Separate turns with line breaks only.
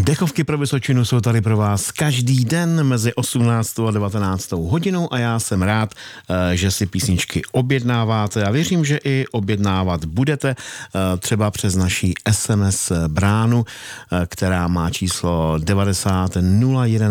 Dechovky pro Vysočinu jsou tady pro vás každý den mezi 18. a 19. hodinou a já jsem rád, že si písničky objednáváte a věřím, že i objednávat budete třeba přes naší SMS bránu, která má číslo 90 01